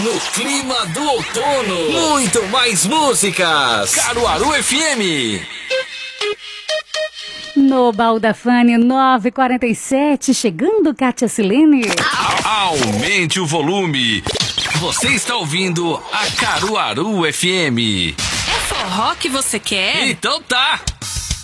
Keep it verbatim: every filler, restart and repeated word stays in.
No clima do outono, muito mais músicas. Caruaru F M. No Baldafane nove e quarenta e sete, chegando Kátia Silene. Aumente o volume. Você está ouvindo a Caruaru F M. É forró que você quer? Então tá.